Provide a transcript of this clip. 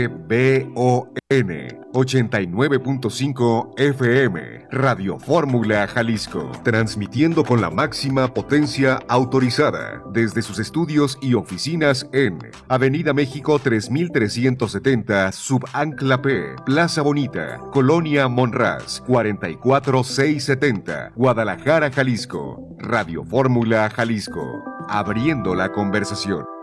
BON 89.5 FM, Radio Fórmula Jalisco, transmitiendo con la máxima potencia autorizada desde sus estudios y oficinas en Avenida México 3370, Subancla P, Plaza Bonita, Colonia Monraz, 44670, Guadalajara, Jalisco. Radio Fórmula Jalisco, abriendo la conversación.